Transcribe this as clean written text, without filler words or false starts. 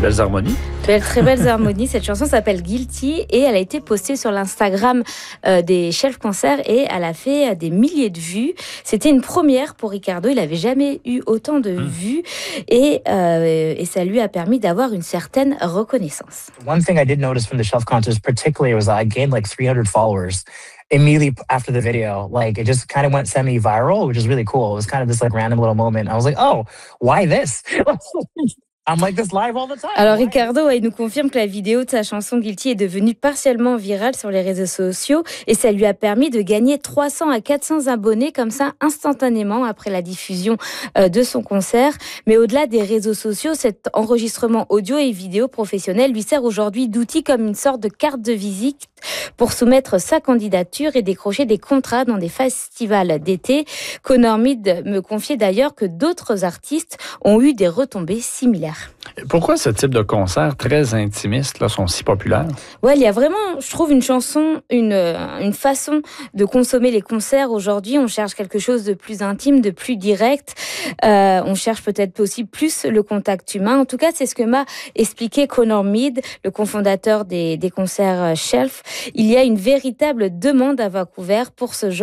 Belles harmonies. Très belles harmonies. Cette chanson s'appelle Guilty et elle a été postée sur l'Instagram des Shelf Concerts et elle a fait des milliers de vues. C'était une première pour Ricardo. Il n'avait jamais eu autant de vues et ça lui a permis d'avoir une certaine reconnaissance. One thing I did notice from the Shelf concerts particularly was I gained like 300 followers immediately after the video. Like it just kind of went semi-viral, which is really cool. It was kind of this like random little moment. I was like, oh, why this? I'm like this live all the time. Alors Ricardo, il nous confirme que la vidéo de sa chanson Guilty est devenue partiellement virale sur les réseaux sociaux et ça lui a permis de gagner 300 à 400 abonnés comme ça instantanément après la diffusion de son concert. Mais au-delà des réseaux sociaux, cet enregistrement audio et vidéo professionnel lui sert aujourd'hui d'outil comme une sorte de carte de visite pour soumettre sa candidature et décrocher des contrats dans des festivals d'été. Connor Mead me confiait d'ailleurs que d'autres artistes ont eu des retombées similaires. Pourquoi ce type de concerts très intimistes là, sont si populaires? Ouais, il y a vraiment, je trouve, une façon de consommer les concerts aujourd'hui. On cherche quelque chose de plus intime, de plus direct. On cherche peut-être aussi plus le contact humain. En tout cas, c'est ce que m'a expliqué Connor Mead, le cofondateur des concerts Shelf. Il y a une véritable demande à Vancouver pour ce genre